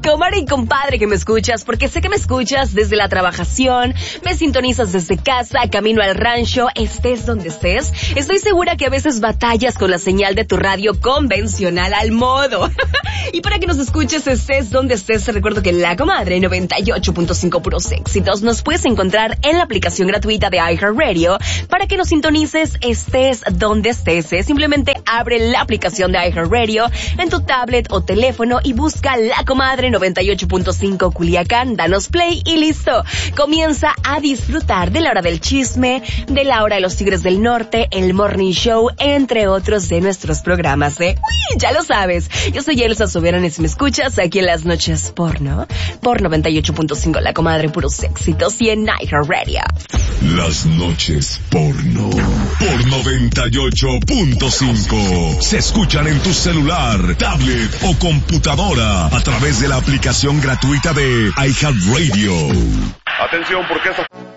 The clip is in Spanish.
comadre y compadre que me escuchas, porque sé que me escuchas desde la trabajación, me sintonizas desde casa, camino al rancho, estés donde estés. Estoy segura que a veces batallas con la señal de tu radio convencional al modo. Y para que nos escuches, estés donde estés, te recuerdo que La Comadre 98.5 puros éxitos nos puedes encontrar en la aplicación gratuita de iHeartRadio para que nos sintonices, estés donde estés. Simplemente abre la aplicación de iHeartRadio en tu tablet o teléfono y busca La Comadre 98.5 Culiacán, danos play y listo. Comienza a disfrutar de la hora del chisme, de la hora de los Tigres del Norte, el Morning Show, entre otros de nuestros programas, ¿eh? Uy, ya lo sabes. Yo soy Elsa Soberana y si me escuchas aquí en las noches porno, por 98.5 La Comadre puros éxitos y en iHeartRadio. Las noches porno por 98.5 se escuchan en tu celular, tablet o computadora a través de la aplicación gratuita de iHeartRadio. Atención, porque esta